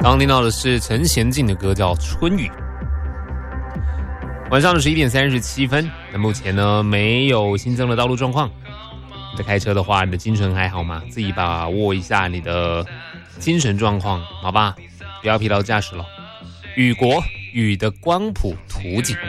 刚刚听到的是陈娴静的歌，叫《春雨》。晚上的11:37，那目前呢没有新增的道路状况。你在开车的话，你的精神还好吗？自己把握一下你的精神状况，好吧？不要疲劳驾驶了。雨国，雨的光谱图景。